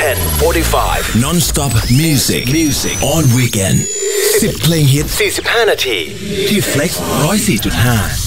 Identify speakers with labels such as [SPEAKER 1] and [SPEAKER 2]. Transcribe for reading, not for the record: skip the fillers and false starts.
[SPEAKER 1] 10:45
[SPEAKER 2] Non-stop music on Weekend 10 เพลงฮิต45 นาทีที่ Flex 104.5